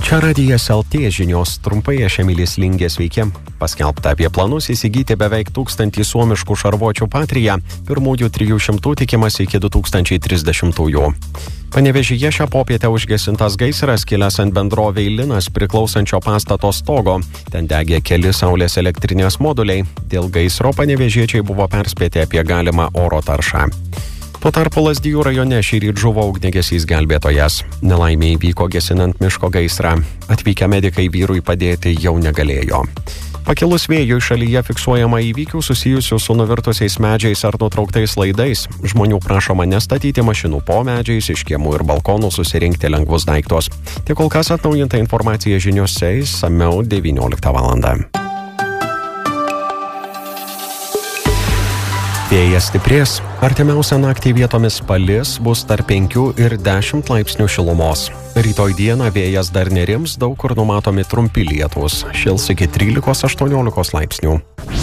Čia Radijas LT žinios, trumpai aš Emilis Lingė, sveiki. Paskelbta apie planus įsigyti beveik 1000 suomiškų šarvuočių Patria, pirmųjų 300 tikimasi iki 2030-ųjų. Panevėžyje šią popietę užgesintas gaisras kilęs ant bendrovei Linas priklausančio pastato stogo. Ten degė keli saulės elektrinės moduliai. Dėl gaisro panevėžiečiai buvo perspėti apie galimą oro taršą. Tuo tarpu Lazdijų rajone šįryt žuvo ugniagesys gelbėtojas. Nelaimė įvyko gesinant miško gaisrą. Atvykę medikai vyrui padėti jau negalėjo. Pakilus vėjui šalyje fiksuojama įvykių susijusių su nuvirtusiais medžiais ar nutrauktais laidais. Žmonių prašoma nestatyti mašinų po medžiais, iš kiemų ir balkonų susirinkti lengvus daiktus. Tik kol kas atnaujinta informacija žiniose išsamiau 19 val. Vėjas stiprės, artimiausią naktį vietomis palis, bus tarp 5 ir 10 laipsnių šilumos. Rytoj dieną vėjas dar nerims, daug kur numatomi trumpi lietūs, šils iki 13-18 laipsnių.